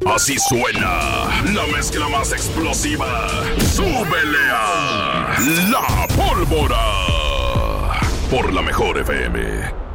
Así suena la mezcla más explosiva. ¡Súbele a La Pólvora! Por la Mejor FM.